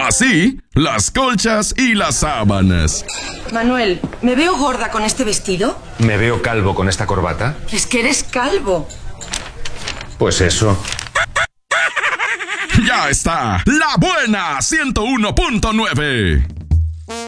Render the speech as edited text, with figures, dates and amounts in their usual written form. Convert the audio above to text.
Así, las colchas y las sábanas. Manuel, ¿me veo gorda con este vestido? ¿Me veo calvo con esta corbata? Es que eres calvo. Pues eso. Ya está, La Buena 101.9.